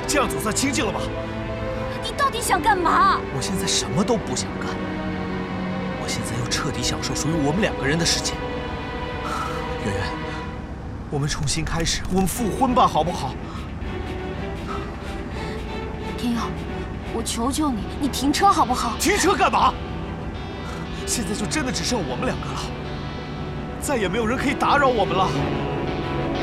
这样总算清静了吧？ 你到底想干嘛？ 我现在什么都不想干，我现在要彻底享受属于我们2个人的世界。圆圆，我们重新开始，我们复婚吧，好不好？ 天佑，我求求你，你停车好不好？ 停车干嘛？现在就真的只剩我们2个了，再也没有人可以打扰我们了。